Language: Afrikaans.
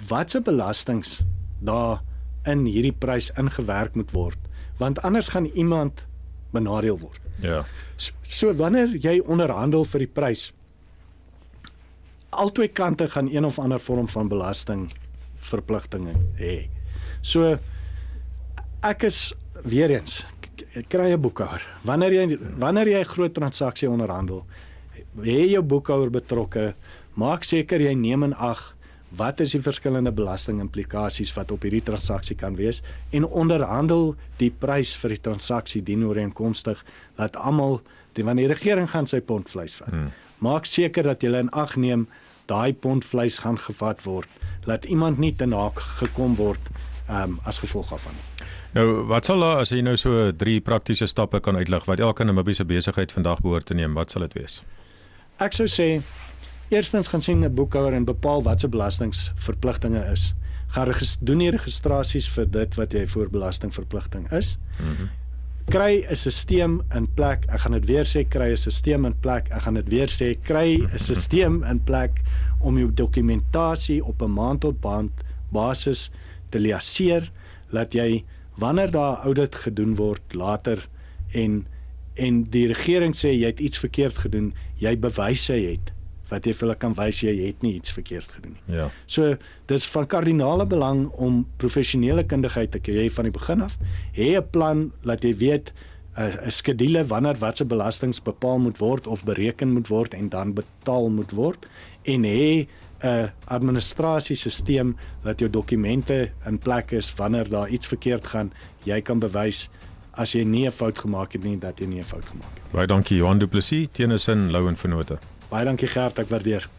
watse belastings daar in hierdie prys ingewerk moet word, want anders gaan iemand benadeel word. Ja. So wanneer jy onderhandel vir die prys, albei kante gaan een of ander vorm van belastingverpligtinge hê. So ek is weer eens, kry 'n boekhouer. Wanneer jy 'n groot transaksie onderhandel, hê jou boekhouer betrokke, maak seker jy neem in ag wat is die verskillende belastingimplikasies wat op hierdie transaksie kan wees en onderhandel die prys vir die transaksie dienooreenkomstig dat almal, wanneer die regering gaan sy pond vleis vat. Maak seker dat jy in ag neem daai pond vleis gaan gevat word, laat iemand nie te naak gekom word as gevolg daarvan. Nou, wat sal daar, as jy nou so 3 praktiese stappe kan uitlig, wat elke Namibiese besigheid vandag behoort te neem, wat sal dit wees? Ek sou sê, eerstens gaan sien 'n boekhouer en bepaal wat se belastingverpligtinge is. Gaan doen die registrasies vir dit wat jy voor belastingverpligting is. Kry 'n stelsel in plek, ek gaan dit weer sê, kry 'n stelsel in plek, ek gaan dit weer sê, kry 'n stelsel in plek om jou dokumentasie op 'n maand tot maand basis te liaseer, laat jy, wanneer daar audit gedoen word later en die regering sê jy het iets verkeerd gedoen, jy bewys jy het, wat jy vir hulle kan wys jy het nie iets verkeerd gedoen nie. Ja. So, dis van kardinale belang om professionele kundigheid te kry van die begin af. Hê 'n plan, laat jy weet 'n skedule wanneer watse belastings bepaal moet word of bereken moet word en dan betaal moet word, en hê 'n administrasiesisteem dat jou dokumente in plek is wanneer daar iets verkeerd gaan, jy kan bewys as jy nie 'n fout gemaak het nie, dat jy nie 'n fout gemaak het. Baie dankie Johan Du Plessis, Tennyson Louw en Vennote. Baie dankie Gert, ek waardeer.